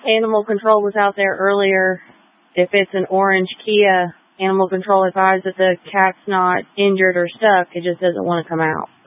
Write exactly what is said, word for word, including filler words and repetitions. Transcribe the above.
Animal control was out there earlier. If it's an orange Kia, animal control advised that the cat's not injured or stuck. It just doesn't want to come out.